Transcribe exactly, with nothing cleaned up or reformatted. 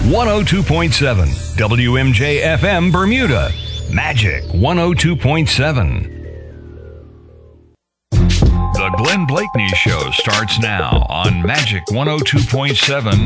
one oh two point seven W M J F M Bermuda. Magic one oh two point seven. The Glenn Blakeney Show starts now on Magic one oh two point seven